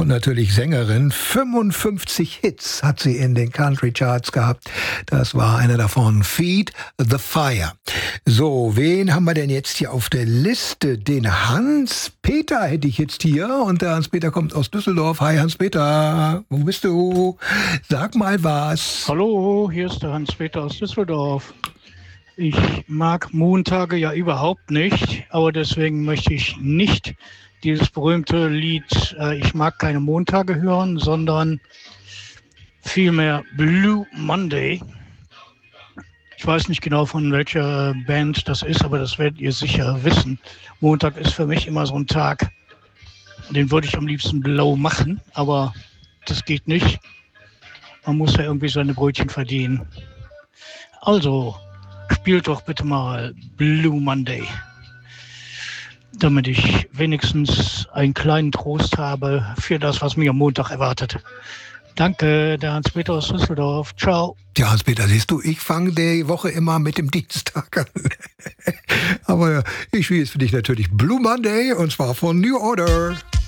und natürlich Sängerin. 55 Hits hat sie in den Country Charts gehabt. Das war einer davon, Feed the Fire. So, wen haben wir denn jetzt hier auf der Liste? Den Hans-Peter hätte ich jetzt hier. Und der Hans-Peter kommt aus Düsseldorf. Hi Hans-Peter, wo bist du? Sag mal was. Hallo, hier ist der Hans-Peter aus Düsseldorf. Ich mag Montage ja überhaupt nicht, aber deswegen möchte ich nicht dieses berühmte Lied Ich mag keine Montage hören, sondern vielmehr Blue Monday. Ich weiß nicht genau, von welcher Band das ist, aber das werdet ihr sicher wissen. Montag ist für mich immer so ein Tag, den würde ich am liebsten blau machen, aber das geht nicht. Man muss ja irgendwie seine Brötchen verdienen. Also, spielt doch bitte mal Blue Monday, damit ich wenigstens einen kleinen Trost habe für das, was mich am Montag erwartet. Danke, der Hans-Peter aus Düsseldorf. Ciao. Ja, Hans-Peter, siehst du, ich fange die Woche immer mit dem Dienstag an. Aber ich spiele jetzt für dich natürlich Blue Monday, und zwar von New Order.